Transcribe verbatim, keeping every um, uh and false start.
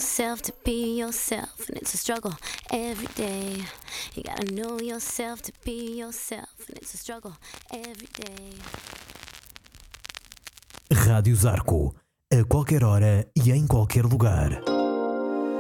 yourself to be yourself, and it's a struggle every day. You gotta know yourself to be yourself, and it's a struggle every day. Rádio Zarco, a qualquer hora e em qualquer lugar.